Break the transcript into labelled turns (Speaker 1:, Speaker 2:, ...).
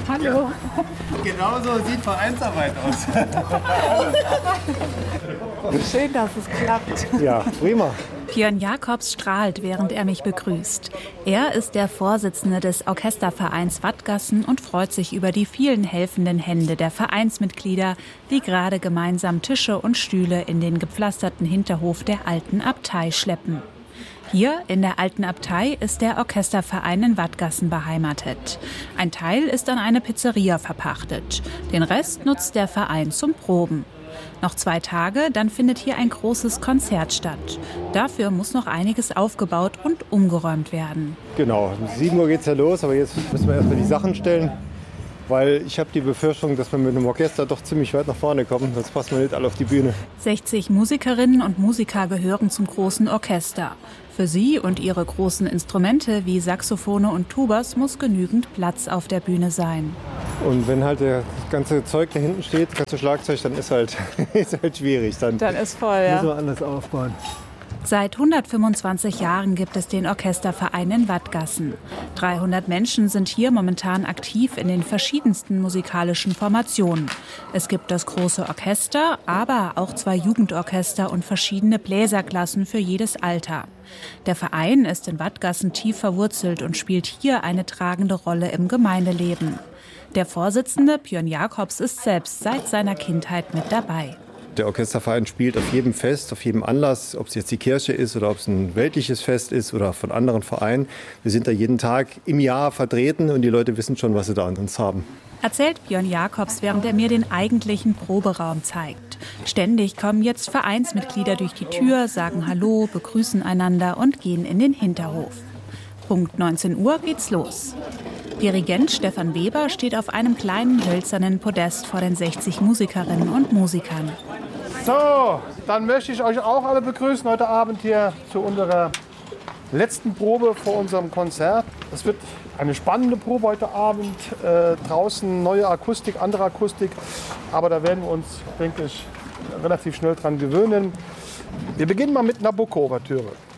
Speaker 1: Hallo.
Speaker 2: Genau so sieht Vereinsarbeit aus.
Speaker 1: Schön, dass es klappt.
Speaker 3: Ja, prima.
Speaker 4: Björn Jacobs strahlt, während er mich begrüßt. Er ist der Vorsitzende des Orchestervereins Wattgassen und freut sich über die vielen helfenden Hände der Vereinsmitglieder, die gerade gemeinsam Tische und Stühle in den gepflasterten Hinterhof der alten Abtei schleppen. Hier in der alten Abtei ist der Orchesterverein in Wattgassen beheimatet. Ein Teil ist an eine Pizzeria verpachtet. Den Rest nutzt der Verein zum Proben. Noch 2 Tage, dann findet hier ein großes Konzert statt. Dafür muss noch einiges aufgebaut und umgeräumt werden.
Speaker 3: Genau, um 7 Uhr geht es ja los, aber jetzt müssen wir erstmal die Sachen stellen. Weil ich habe die Befürchtung, dass wir mit dem Orchester doch ziemlich weit nach vorne kommen, sonst passen wir nicht alle auf die Bühne.
Speaker 4: 60 Musikerinnen und Musiker gehören zum großen Orchester. Für sie und ihre großen Instrumente wie Saxophone und Tubas muss genügend Platz auf der Bühne sein.
Speaker 3: Und wenn halt das ganze Zeug da hinten steht, das ganze Schlagzeug, dann ist halt schwierig. Dann
Speaker 1: ist voll, ja.
Speaker 3: Müssen wir anders aufbauen.
Speaker 4: Seit 125 Jahren gibt es den Orchesterverein in Wattgassen. 300 Menschen sind hier momentan aktiv in den verschiedensten musikalischen Formationen. Es gibt das große Orchester, aber auch 2 Jugendorchester und verschiedene Bläserklassen für jedes Alter. Der Verein ist in Wattgassen tief verwurzelt und spielt hier eine tragende Rolle im Gemeindeleben. Der Vorsitzende, Björn Jacobs, ist selbst seit seiner Kindheit mit dabei.
Speaker 3: Der Orchesterverein spielt auf jedem Fest, auf jedem Anlass, ob es jetzt die Kirche ist oder ob es ein weltliches Fest ist oder von anderen Vereinen. Wir sind da jeden Tag im Jahr vertreten und die Leute wissen schon, was sie da an uns haben.
Speaker 4: Erzählt Björn Jacobs, während er mir den eigentlichen Proberaum zeigt. Ständig kommen jetzt Vereinsmitglieder durch die Tür, sagen Hallo, begrüßen einander und gehen in den Hinterhof. Punkt 19 Uhr geht's los. Dirigent Stefan Weber steht auf einem kleinen hölzernen Podest vor den 60 Musikerinnen und Musikern.
Speaker 5: So, dann möchte ich euch auch alle begrüßen heute Abend hier zu unserer letzten Probe vor unserem Konzert. Es wird eine spannende Probe heute Abend. Draußen neue Akustik, andere Akustik. Aber da werden wir uns, denke ich, relativ schnell dran gewöhnen. Wir beginnen mal mit Nabucco-Ouvertüre.